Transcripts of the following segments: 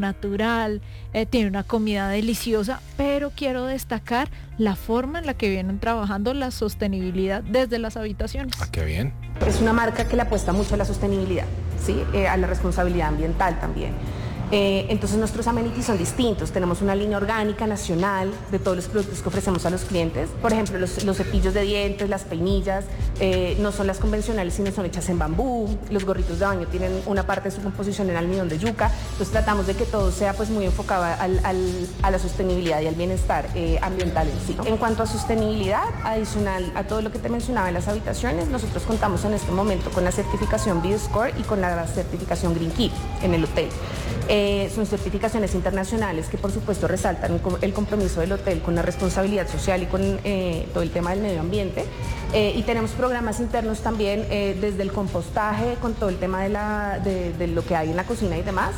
natural, tiene una comida deliciosa, pero quiero destacar la forma en la que vienen trabajando la sostenibilidad desde las habitaciones. Ah, qué bien. Es una marca que le apuesta mucho a la sostenibilidad, ¿sí? A la responsabilidad ambiental también. Entonces nuestros amenities son distintos. Tenemos una línea orgánica nacional de todos los productos que ofrecemos a los clientes. Por ejemplo, los cepillos de dientes, las peinillas, no son las convencionales, sino son hechas en bambú. Los gorritos de baño tienen una parte de su composición en almidón de yuca. Entonces tratamos de que todo sea pues muy enfocado a la sostenibilidad y al bienestar ambiental en sí, ¿no? En cuanto a sostenibilidad, adicional a todo lo que te mencionaba en las habitaciones, nosotros contamos en este momento con la certificación BioScore y con la certificación Green Key en el hotel. Son certificaciones internacionales que por supuesto resaltan el compromiso del hotel con la responsabilidad social y con todo el tema del medio ambiente. Y tenemos programas internos también desde el compostaje, con todo el tema de lo que hay en la cocina y demás,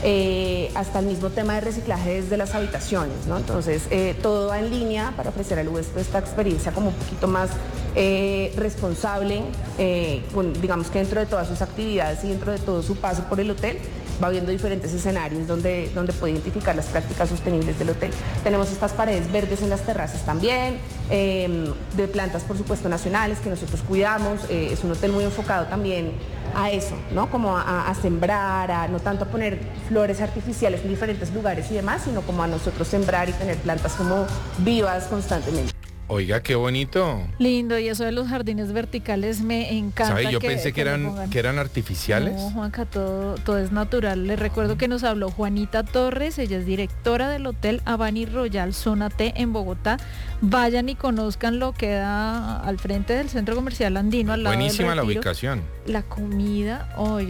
hasta el mismo tema de reciclaje desde las habitaciones, ¿no? Entonces, todo va en línea para ofrecer al huésped esta experiencia como un poquito más responsable, digamos que dentro de todas sus actividades y dentro de todo su paso por el hotel, va viendo diferentes escenarios donde puede identificar las prácticas sostenibles del hotel. Tenemos estas paredes verdes en las terrazas también, de plantas por supuesto nacionales que nosotros cuidamos. Es un hotel muy enfocado también a eso, ¿no? Como a sembrar, no tanto a poner flores artificiales en diferentes lugares y demás, sino como a nosotros sembrar y tener plantas como vivas constantemente. Oiga, qué bonito. Lindo, y eso de los jardines verticales me encanta. ¿Sabe? Yo pensé que eran artificiales. No, Juanca, todo es natural. Les recuerdo que nos habló Juanita Torres, ella es directora del Hotel Habani Royal Zona T en Bogotá. Vayan y conozcan lo que da al frente del Centro Comercial Andino, al lado Buenísima del la Retiro. ubicación. La comida,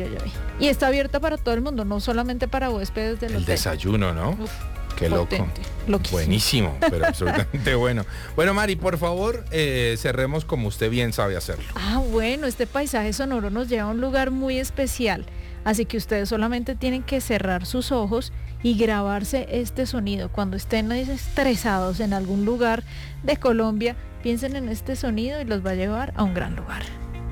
y está abierta para todo el mundo, no solamente para huéspedes del El hotel. desayuno, ¿no? Uf. Qué loco. Loquísimo. Buenísimo, pero absolutamente bueno. Bueno, Mari, por favor, cerremos como usted bien sabe hacerlo. Bueno, este paisaje sonoro nos lleva a un lugar muy especial, así que ustedes solamente tienen que cerrar sus ojos y grabarse este sonido. Cuando estén estresados en algún lugar de Colombia, piensen en este sonido y los va a llevar a un gran lugar.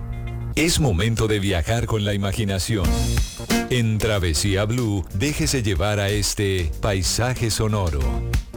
Es momento de viajar con la imaginación. En Travesía Blue, déjese llevar a este paisaje sonoro.